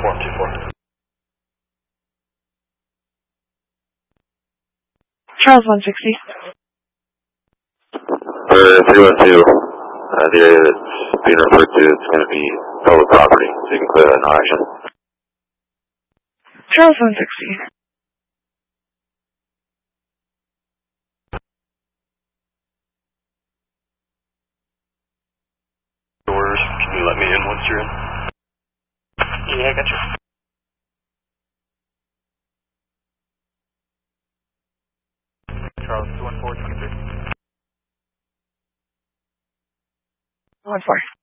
Form 2-4. Charles 160. For 312, the area that's being referred to is going to be public property, so you can clear that no action. Charles 160. Doors, can you let me in once you're in? Yeah, I got you. Charles 214, 23. 1-4.